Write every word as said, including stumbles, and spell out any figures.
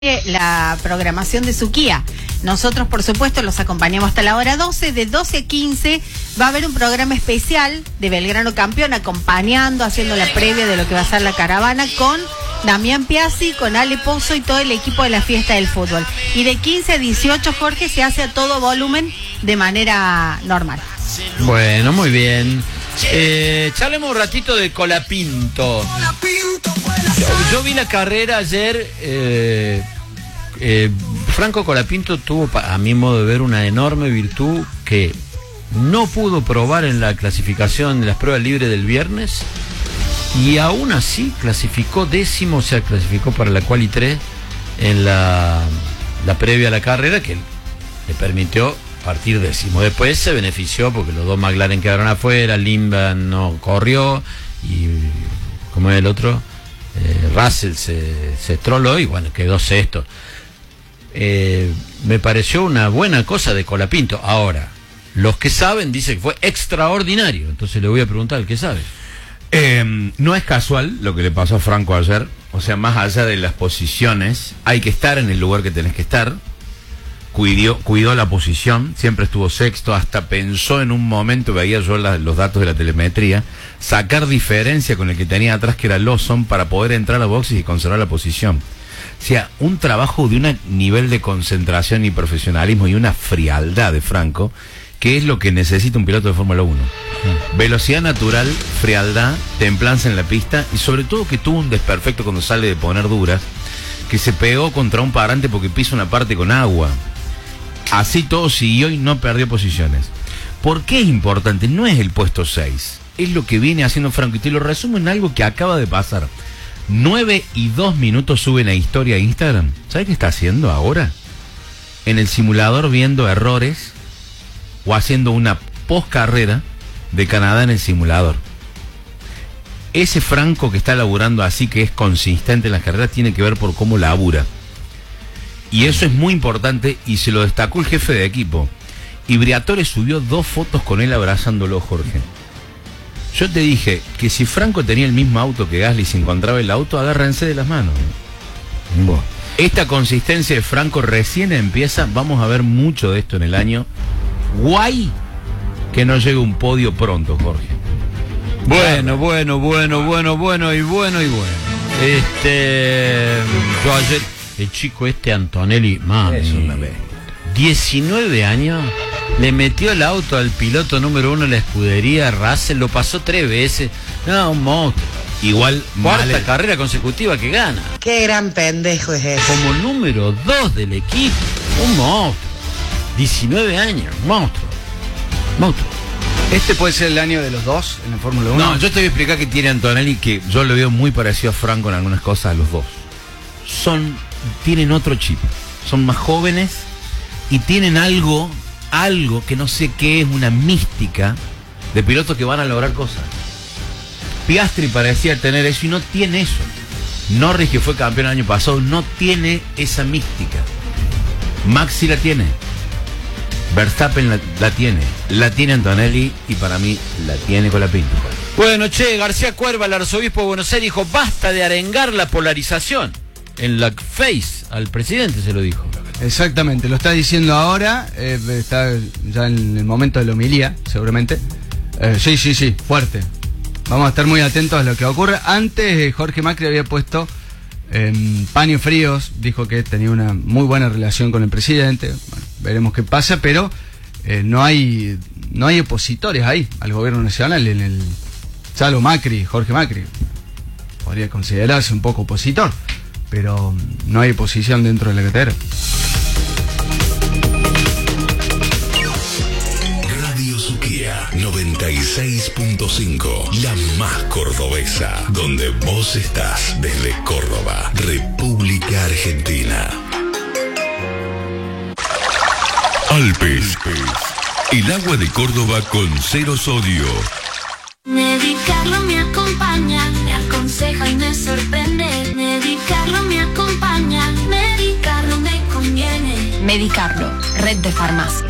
la programación de Suquía. Nosotros, por supuesto, los acompañamos hasta la hora doce. De doce a quince va a haber un programa especial de Belgrano Campeón, acompañando, haciendo la previa de lo que va a ser la caravana con Damián Piazzi, con Ale Pozo y todo el equipo de la fiesta del fútbol. Y de quince a dieciocho, Jorge, se hace a todo volumen de manera normal. Bueno, muy bien. Eh, charlemos un ratito de Colapinto. Yo, yo vi la carrera ayer. Eh, eh, Franco Colapinto tuvo, a mi modo de ver, una enorme virtud que no pudo probar en la clasificación de las pruebas libres del viernes, y aún así clasificó décimo, o sea, clasificó para la quali tres en la, la previa a la carrera, que le permitió partir décimo. Después se benefició porque los dos McLaren quedaron afuera, Limba no corrió y, como es el otro, eh, Russell se, se estroló y bueno, quedó sexto. Eh, me pareció una buena cosa de Colapinto. Ahora, los que saben dicen que fue extraordinario, entonces le voy a preguntar al que sabe. Eh, no es casual lo que le pasó a Franco ayer, o sea, más allá de las posiciones, hay que estar en el lugar que tenés que estar. Cuidó, cuidó la posición, siempre estuvo sexto, hasta pensó en un momento, veía yo la, los datos de la telemetría, sacar diferencia con el que tenía atrás, que era Lawson, para poder entrar a boxes y conservar la posición. O sea, un trabajo de un nivel de concentración y profesionalismo y una frialdad de Franco, que es lo que necesita un piloto de Fórmula uno. Uh-huh. Velocidad natural, frialdad, templanza en la pista, y sobre todo que tuvo un desperfecto cuando sale de poner duras, que se pegó contra un parante porque pisa una parte con agua. Así todo siguió y no perdió posiciones. ¿Por qué es importante? No es el puesto seis, es lo que viene haciendo Franco, y te lo resumo en algo que acaba de pasar. nueve y dos minutos suben a historia a Instagram. ¿Sabes qué está haciendo ahora? En el simulador, viendo errores o haciendo una post-carrera de Canadá en el simulador. Ese Franco que está laburando así, que es consistente en las carreras, tiene que ver por cómo labura. Y eso es muy importante, y se lo destacó el jefe de equipo. Y Briatore subió dos fotos con él abrazándolo, Jorge. Yo te dije que si Franco tenía el mismo auto que Gasly y se encontraba el auto, agárrense de las manos. Bueno. Esta consistencia de Franco recién empieza, vamos a ver mucho de esto en el año. Guay que no llegue un podio pronto, Jorge. Bueno, bueno, bueno, bueno, bueno y bueno y bueno. Este, yo ayer, el chico este Antonelli, mami, es una vez. diecinueve años, le metió el auto al piloto número uno de la escudería, Russell, lo pasó tres veces. No, un monstruo. Igual, cuarta mal... carrera consecutiva que gana. Qué gran pendejo es ese. Como número dos del equipo, un monstruo. diecinueve años, monstruo. Monstruo. ¿Este puede ser el año de los dos en la Fórmula uno? No, yo te voy a explicar que tiene Antonelli, que yo lo veo muy parecido a Franco en algunas cosas, a los dos. Son, tienen otro chip, son más jóvenes y tienen algo, algo que no sé qué es, una mística de pilotos que van a lograr cosas. Piastri parecía tener eso y no tiene eso. Norris, que fue campeón el año pasado, no tiene esa mística. Max sí la tiene. Verstappen la, la tiene, la tiene Antonelli, y para mí la tiene Colapinto. Bueno, che, García Cuerva, el arzobispo de Buenos Aires, dijo: basta de arengar la polarización. En la face al presidente se lo dijo. Exactamente, lo está diciendo ahora, eh, está ya en el momento de la homilía, seguramente. Eh, sí, sí, sí, fuerte. Vamos a estar muy atentos a lo que ocurre. Antes eh, Jorge Macri había puesto eh, paños fríos, dijo que tenía una muy buena relación con el presidente. Bueno, veremos qué pasa, pero eh, no hay no hay opositores ahí al gobierno nacional. En el Chalo Macri, Jorge Macri, podría considerarse un poco opositor, pero no hay oposición dentro de la cátedra. Radio Suquía noventa y seis punto cinco, la más cordobesa, donde vos estás desde Córdoba, República Argentina. Alpes, el agua de Córdoba con cero sodio. Medicarlo me acompaña, me aconseja y me sorprende. Medicarlo me acompaña, medicarlo me conviene. Medicarlo, red de farmacias.